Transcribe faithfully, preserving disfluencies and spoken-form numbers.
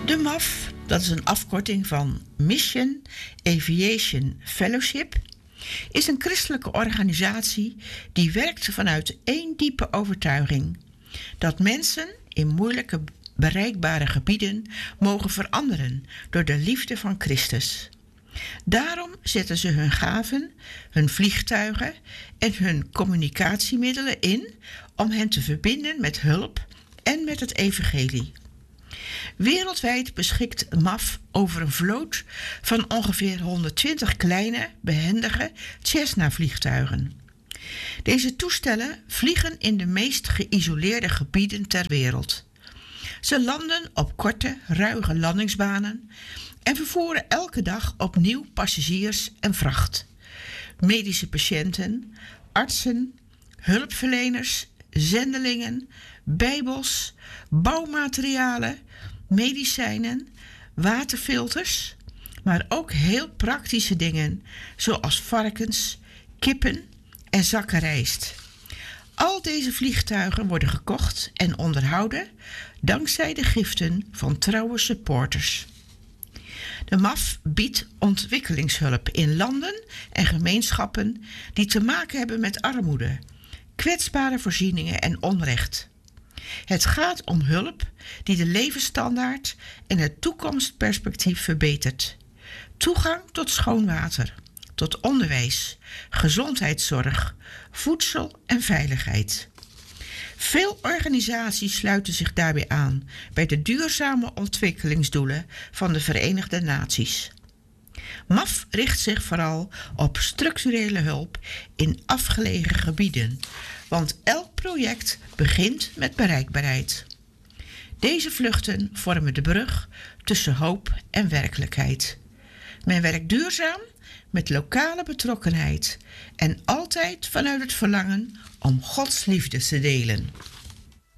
De M A F, dat is een afkorting van Mission Aviation Fellowship, is een christelijke organisatie die werkt vanuit één diepe overtuiging: dat mensen in moeilijke bereikbare gebieden mogen veranderen door de liefde van Christus. Daarom zetten ze hun gaven, hun vliegtuigen en hun communicatiemiddelen in om hen te verbinden met hulp en met het evangelie. Wereldwijd beschikt M A F over een vloot van ongeveer honderdtwintig kleine, behendige Cessna-vliegtuigen. Deze toestellen vliegen in de meest geïsoleerde gebieden ter wereld. Ze landen op korte, ruige landingsbanen en vervoeren elke dag opnieuw passagiers en vracht, medische patiënten, artsen, hulpverleners, zendelingen, bijbels, bouwmaterialen, medicijnen, waterfilters, maar ook heel praktische dingen zoals varkens, kippen en zakken rijst. Al deze vliegtuigen worden gekocht en onderhouden dankzij de giften van trouwe supporters. De M A F biedt ontwikkelingshulp in landen en gemeenschappen die te maken hebben met armoede, kwetsbare voorzieningen en onrecht. Het gaat om hulp die de levensstandaard en het toekomstperspectief verbetert. Toegang tot schoon water, tot onderwijs, gezondheidszorg, voedsel en veiligheid. Veel organisaties sluiten zich daarbij aan bij de duurzame ontwikkelingsdoelen van de Verenigde Naties. M A F richt zich vooral op structurele hulp in afgelegen gebieden, want elk project begint met bereikbaarheid. Deze vluchten vormen de brug tussen hoop en werkelijkheid. Men werkt duurzaam met lokale betrokkenheid en altijd vanuit het verlangen om Gods liefde te delen.